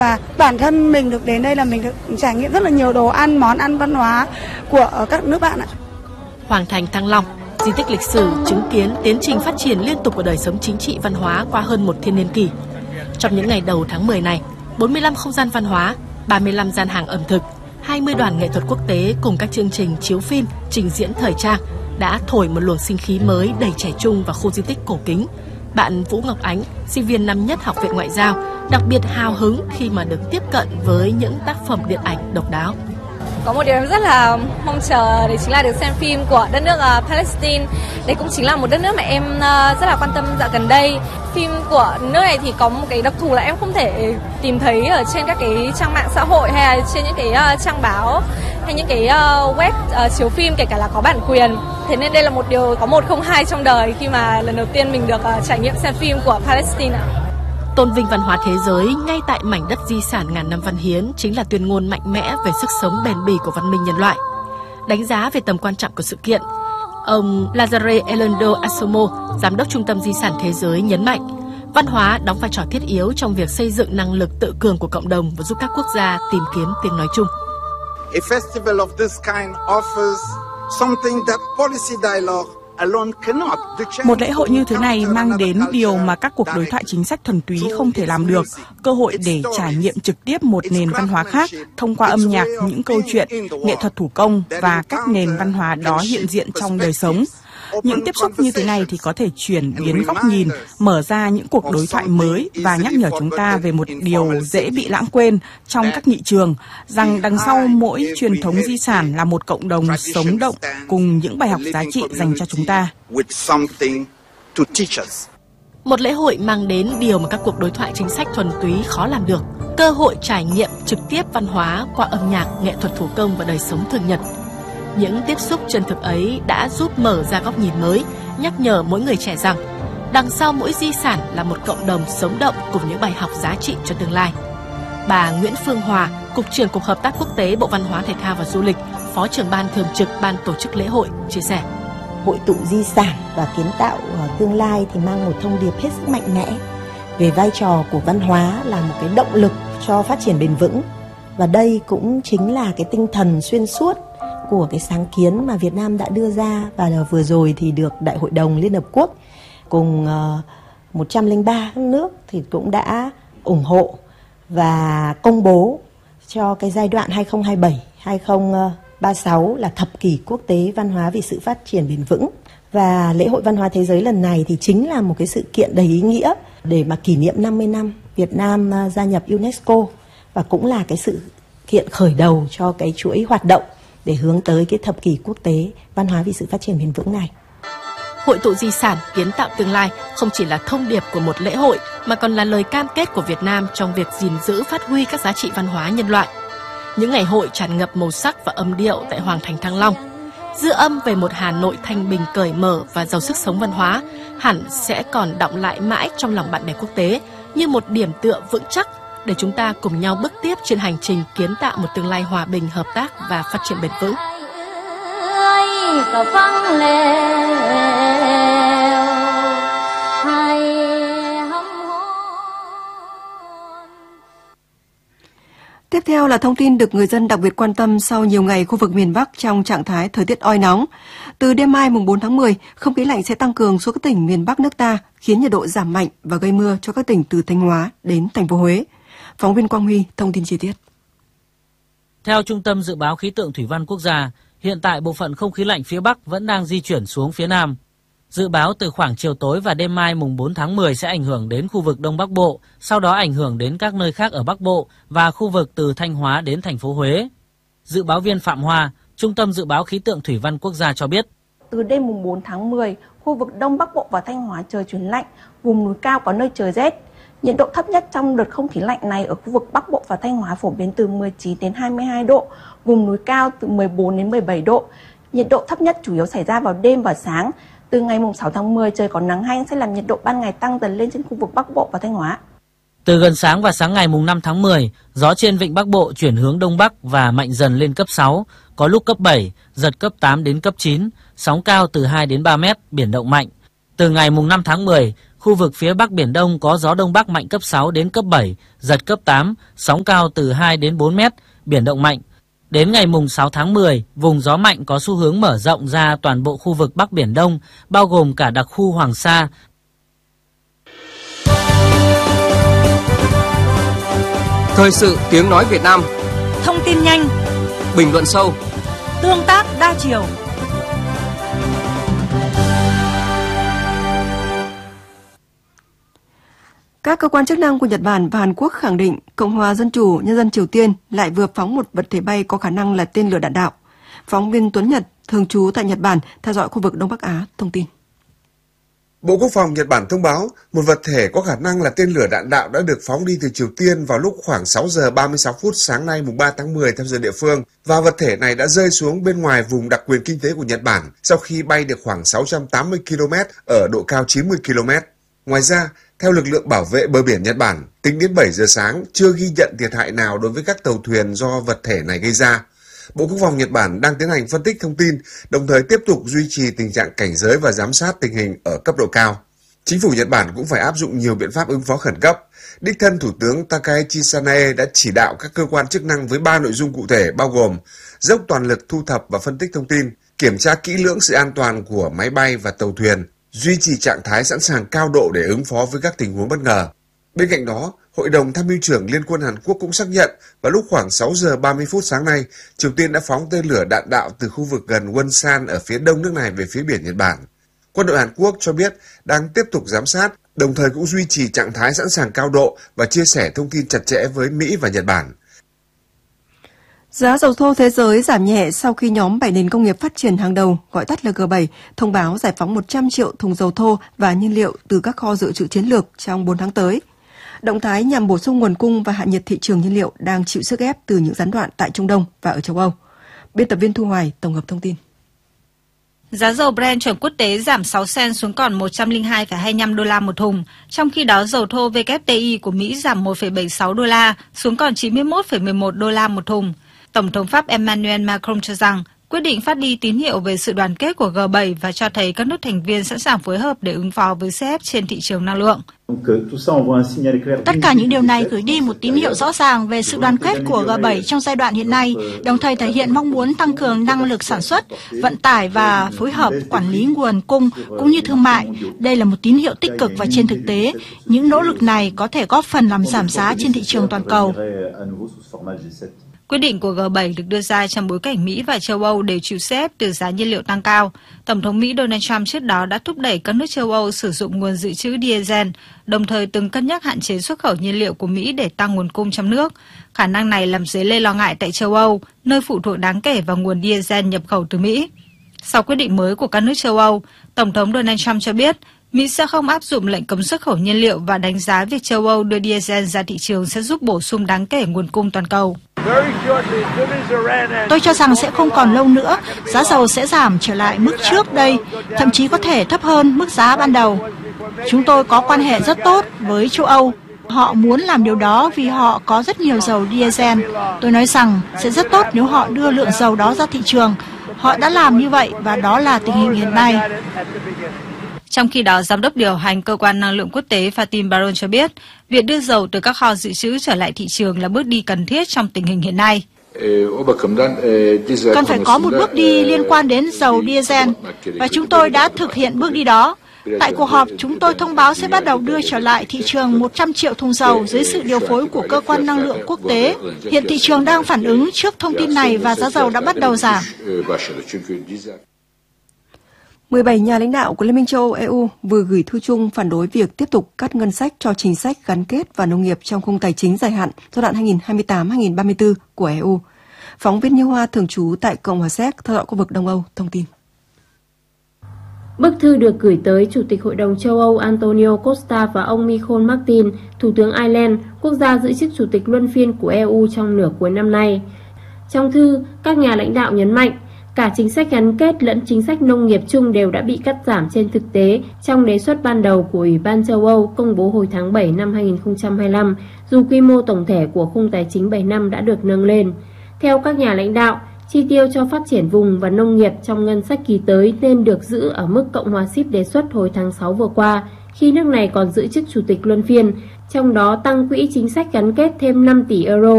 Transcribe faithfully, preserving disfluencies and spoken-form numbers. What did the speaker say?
Và bản thân mình được đến đây là mình được trải nghiệm rất là nhiều đồ ăn, món ăn văn hóa của các nước bạn ạ. Hoàng thành Thăng Long, di tích lịch sử chứng kiến tiến trình phát triển liên tục của đời sống chính trị văn hóa qua hơn một thiên niên kỷ. Trong những ngày đầu tháng mười này, bốn mươi lăm không gian văn hóa, ba mươi lăm gian hàng ẩm thực, hai mươi đoàn nghệ thuật quốc tế cùng các chương trình chiếu phim, trình diễn thời trang đã thổi một luồng sinh khí mới đầy trẻ trung vào khu di tích cổ kính. Bạn Vũ Ngọc Ánh, sinh viên năm nhất Học viện Ngoại giao, đặc biệt hào hứng khi mà được tiếp cận với những tác phẩm điện ảnh độc đáo. Có một điều em rất là mong chờ, đấy chính là được xem phim của đất nước uh, Palestine. Đây cũng chính là một đất nước mà em uh, rất là quan tâm dạo gần đây. Phim của nước này thì có một cái đặc thù là em không thể tìm thấy ở trên các cái trang mạng xã hội hay là trên những cái uh, trang báo hay những cái uh, web uh, chiếu phim, kể cả là có bản quyền. Thế nên đây là một điều có một không hai trong đời khi mà lần đầu tiên mình được uh, trải nghiệm xem phim của Palestine. Tôn vinh văn hóa thế giới ngay tại mảnh đất di sản ngàn năm văn hiến chính là tuyên ngôn mạnh mẽ về sức sống bền bỉ của văn minh nhân loại. Đánh giá về tầm quan trọng của sự kiện, ông Lazare Elondo Asomo, giám đốc Trung tâm Di sản Thế giới nhấn mạnh, văn hóa đóng vai trò thiết yếu trong việc xây dựng năng lực tự cường của cộng đồng và giúp các quốc gia tìm kiếm tiếng nói chung. A festival of this kind offers something that policy dialogue. Một lễ hội như thế này mang đến điều mà các cuộc đối thoại chính sách thuần túy không thể làm được, cơ hội để trải nghiệm trực tiếp một nền văn hóa khác thông qua âm nhạc, những câu chuyện, nghệ thuật thủ công và các nền văn hóa đó hiện diện trong đời sống. Những tiếp xúc như thế này thì có thể chuyển biến góc nhìn, mở ra những cuộc đối thoại mới và nhắc nhở chúng ta về một điều dễ bị lãng quên trong các nghị trường, rằng đằng sau mỗi truyền thống di sản là một cộng đồng sống động cùng những bài học giá trị dành cho chúng ta. Một lễ hội mang đến điều mà các cuộc đối thoại chính sách thuần túy khó làm được, cơ hội trải nghiệm trực tiếp văn hóa qua âm nhạc, nghệ thuật thủ công và đời sống thường nhật. Những tiếp xúc chân thực ấy đã giúp mở ra góc nhìn mới, nhắc nhở mỗi người trẻ rằng đằng sau mỗi di sản là một cộng đồng sống động cùng những bài học giá trị cho tương lai. Bà Nguyễn Phương Hòa, Cục trưởng Cục Hợp tác Quốc tế Bộ Văn hóa Thể thao và Du lịch, Phó trưởng ban thường trực ban tổ chức lễ hội, chia sẻ. Hội tụ di sản và kiến tạo tương lai thì mang một thông điệp hết sức mạnh mẽ về vai trò của văn hóa là một cái động lực cho phát triển bền vững. Và đây cũng chính là cái tinh thần xuyên suốt của cái sáng kiến mà Việt Nam đã đưa ra, và vừa rồi thì được Đại hội đồng Liên Hợp Quốc cùng một trăm lẻ ba nước thì cũng đã ủng hộ và công bố cho cái giai đoạn hai không hai bảy đến hai không ba sáu là thập kỷ quốc tế văn hóa vì sự phát triển bền vững. Và lễ hội văn hóa thế giới lần này thì chính là một cái sự kiện đầy ý nghĩa để mà kỷ niệm năm mươi năm Việt Nam gia nhập UNESCO, và cũng là cái sự kiện khởi đầu cho cái chuỗi hoạt động để hướng tới cái thập kỷ quốc tế văn hóa vì sự phát triển bền vững này. Hội tụ di sản kiến tạo tương lai không chỉ là thông điệp của một lễ hội mà còn là lời cam kết của Việt Nam trong việc gìn giữ phát huy các giá trị văn hóa nhân loại. Những ngày hội tràn ngập màu sắc và âm điệu tại Hoàng thành Thăng Long, dư âm về một Hà Nội thanh bình cởi mở và giàu sức sống văn hóa hẳn sẽ còn đọng lại mãi trong lòng bạn bè quốc tế như một điểm tựa vững chắc để chúng ta cùng nhau bước tiếp trên hành trình kiến tạo một tương lai hòa bình, hợp tác và phát triển bền vững. Tiếp theo là thông tin được người dân đặc biệt quan tâm sau nhiều ngày khu vực miền Bắc trong trạng thái thời tiết oi nóng. Từ đêm mai mùng bốn tháng mười, không khí lạnh sẽ tăng cường xuống các tỉnh miền Bắc nước ta, khiến nhiệt độ giảm mạnh và gây mưa cho các tỉnh từ Thanh Hóa đến thành phố Huế. Phóng viên Quang Huy thông tin chi tiết. Theo Trung tâm Dự báo Khí tượng Thủy văn Quốc gia, hiện tại bộ phận không khí lạnh phía Bắc vẫn đang di chuyển xuống phía Nam. Dự báo từ khoảng chiều tối và đêm mai mùng bốn tháng mười sẽ ảnh hưởng đến khu vực Đông Bắc Bộ, sau đó ảnh hưởng đến các nơi khác ở Bắc Bộ và khu vực từ Thanh Hóa đến thành phố Huế. Dự báo viên Phạm Hoa, Trung tâm Dự báo Khí tượng Thủy văn Quốc gia cho biết. Từ đêm mùng bốn tháng mười, khu vực Đông Bắc Bộ và Thanh Hóa trời chuyển lạnh, vùng núi cao có nơi trời rét. Nhiệt độ thấp nhất trong đợt không khí lạnh này ở khu vực Bắc Bộ và Thanh Hóa phổ biến từ mười chín đến hai mươi hai độ, vùng núi cao từ mười bốn đến mười bảy độ. Nhiệt độ thấp nhất chủ yếu xảy ra vào đêm và sáng. Từ ngày mùng sáu tháng mười trời có nắng hanh sẽ làm nhiệt độ ban ngày tăng dần lên trên khu vực Bắc Bộ và Thanh Hóa. Từ gần sáng và sáng ngày mùng năm tháng mười, gió trên vịnh Bắc Bộ chuyển hướng Đông Bắc và mạnh dần lên cấp sáu, có lúc cấp bảy, giật cấp tám đến cấp chín, sóng cao từ hai đến ba mét, biển động mạnh. Từ ngày mùng năm tháng mười, Khu vực phía Bắc Biển Đông có gió Đông Bắc mạnh cấp sáu đến cấp bảy, giật cấp tám, sóng cao từ hai đến bốn mét, biển động mạnh. Đến ngày mùng sáu tháng mười, vùng gió mạnh có xu hướng mở rộng ra toàn bộ khu vực Bắc Biển Đông, bao gồm cả đặc khu Hoàng Sa. Thời sự tiếng nói Việt Nam. Thông tin nhanh, bình luận sâu, tương tác đa chiều. Các cơ quan chức năng của Nhật Bản và Hàn Quốc khẳng định Cộng hòa Dân chủ Nhân dân Triều Tiên lại vừa phóng một vật thể bay có khả năng là tên lửa đạn đạo. Phóng viên Tuấn Nhật, thường trú tại Nhật Bản, theo dõi khu vực Đông Bắc Á, thông tin. Bộ Quốc phòng Nhật Bản thông báo một vật thể có khả năng là tên lửa đạn đạo đã được phóng đi từ Triều Tiên vào lúc khoảng sáu giờ ba mươi sáu phút sáng nay mùng ba tháng mười theo giờ địa phương, và vật thể này đã rơi xuống bên ngoài vùng đặc quyền kinh tế của Nhật Bản sau khi bay được khoảng sáu trăm tám mươi ki lô mét ở độ cao chín mươi ki lô mét. Ngoài ra, theo lực lượng bảo vệ bờ biển Nhật Bản, tính đến bảy giờ sáng chưa ghi nhận thiệt hại nào đối với các tàu thuyền do vật thể này gây ra. Bộ Quốc phòng Nhật Bản đang tiến hành phân tích thông tin, đồng thời tiếp tục duy trì tình trạng cảnh giới và giám sát tình hình ở cấp độ cao. Chính phủ Nhật Bản cũng phải áp dụng nhiều biện pháp ứng phó khẩn cấp. Đích thân Thủ tướng Takaichi Sanae đã chỉ đạo các cơ quan chức năng với ba nội dung cụ thể bao gồm dốc toàn lực thu thập và phân tích thông tin, kiểm tra kỹ lưỡng sự an toàn của máy bay và tàu thuyền, duy trì trạng thái sẵn sàng cao độ để ứng phó với các tình huống bất ngờ. Bên cạnh đó, Hội đồng Tham mưu trưởng Liên quân Hàn Quốc cũng xác nhận vào lúc khoảng sáu giờ ba mươi phút sáng nay, Triều Tiên đã phóng tên lửa đạn đạo từ khu vực gần Wonsan ở phía đông nước này về phía biển Nhật Bản. Quân đội Hàn Quốc cho biết đang tiếp tục giám sát, đồng thời cũng duy trì trạng thái sẵn sàng cao độ và chia sẻ thông tin chặt chẽ với Mỹ và Nhật Bản. Giá dầu thô thế giới giảm nhẹ sau khi nhóm bảy nền công nghiệp phát triển hàng đầu, gọi tắt là G bảy, thông báo giải phóng một trăm triệu thùng dầu thô và nhiên liệu từ các kho dự trữ chiến lược trong bốn tháng tới. Động thái nhằm bổ sung nguồn cung và hạ nhiệt thị trường nhiên liệu đang chịu sức ép từ những gián đoạn tại Trung Đông và ở châu Âu. Biên tập viên Thu Hoài tổng hợp thông tin. Giá dầu Brent chuẩn quốc tế giảm sáu cent xuống còn một trăm lẻ hai phẩy hai mươi lăm đô la một thùng, trong khi đó dầu thô W T I của Mỹ giảm một phẩy bảy mươi sáu đô la xuống còn chín mươi mốt phẩy mười một đô la một thùng. Tổng thống Pháp Emmanuel Macron cho rằng quyết định phát đi tín hiệu về sự đoàn kết của G bảy và cho thấy các nước thành viên sẵn sàng phối hợp để ứng phó với sức ép trên thị trường năng lượng. Tất cả những điều này gửi đi một tín hiệu rõ ràng về sự đoàn kết của G bảy trong giai đoạn hiện nay, đồng thời thể hiện mong muốn tăng cường năng lực sản xuất, vận tải và phối hợp quản lý nguồn cung cũng như thương mại. Đây là một tín hiệu tích cực và trên thực tế, những nỗ lực này có thể góp phần làm giảm giá trên thị trường toàn cầu. Quyết định của G bảy được đưa ra trong bối cảnh Mỹ và châu Âu đều chịu sức ép từ giá nhiên liệu tăng cao. Tổng thống Mỹ Donald Trump trước đó đã thúc đẩy các nước châu Âu sử dụng nguồn dự trữ diesel, đồng thời từng cân nhắc hạn chế xuất khẩu nhiên liệu của Mỹ để tăng nguồn cung trong nước. Khả năng này làm dấy lên lo ngại tại châu Âu, nơi phụ thuộc đáng kể vào nguồn diesel nhập khẩu từ Mỹ. Sau quyết định mới của các nước châu Âu, Tổng thống Donald Trump cho biết Mỹ sẽ không áp dụng lệnh cấm xuất khẩu nhiên liệu và đánh giá việc châu Âu đưa diesel ra thị trường sẽ giúp bổ sung đáng kể nguồn cung toàn cầu. Tôi cho rằng sẽ không còn lâu nữa, giá dầu sẽ giảm trở lại mức trước đây, thậm chí có thể thấp hơn mức giá ban đầu. Chúng tôi có quan hệ rất tốt với châu Âu. Họ muốn làm điều đó vì họ có rất nhiều dầu diesel. Tôi nói rằng sẽ rất tốt nếu họ đưa lượng dầu đó ra thị trường. Họ đã làm như vậy và đó là tình hình hiện nay. Trong khi đó, Giám đốc điều hành Cơ quan Năng lượng Quốc tế Fatim Baron cho biết, việc đưa dầu từ các kho dự trữ trở lại thị trường là bước đi cần thiết trong tình hình hiện nay. Cần phải có một bước đi liên quan đến dầu diesel, và chúng tôi đã thực hiện bước đi đó. Tại cuộc họp, chúng tôi thông báo sẽ bắt đầu đưa trở lại thị trường một trăm triệu thùng dầu dưới sự điều phối của Cơ quan Năng lượng Quốc tế. Hiện thị trường đang phản ứng trước thông tin này và giá dầu đã bắt đầu giảm. mười bảy nhà lãnh đạo của Liên minh châu Âu E U vừa gửi thư chung phản đối việc tiếp tục cắt ngân sách cho chính sách gắn kết và nông nghiệp trong khung tài chính dài hạn giai đoạn hai nghìn không trăm hai mươi tám đến hai nghìn không trăm ba mươi tư của E U. Phóng viên Như Hoa thường trú tại Cộng hòa Séc theo dõi khu vực Đông Âu thông tin. Bức thư được gửi tới Chủ tịch Hội đồng châu Âu Antonio Costa và ông Michel Martin, Thủ tướng Ireland, quốc gia giữ chức Chủ tịch luân phiên của E U trong nửa cuối năm nay. Trong thư, các nhà lãnh đạo nhấn mạnh, cả chính sách gắn kết lẫn chính sách nông nghiệp chung đều đã bị cắt giảm trên thực tế trong đề xuất ban đầu của Ủy ban châu Âu công bố hồi tháng bảy năm hai nghìn không trăm hai mươi lăm, dù quy mô tổng thể của khung tài chính bảy năm đã được nâng lên. Theo các nhà lãnh đạo, chi tiêu cho phát triển vùng và nông nghiệp trong ngân sách kỳ tới nên được giữ ở mức Cộng hòa Síp đề xuất hồi tháng sáu vừa qua, khi nước này còn giữ chức chủ tịch luân phiên, trong đó tăng quỹ chính sách gắn kết thêm năm tỷ euro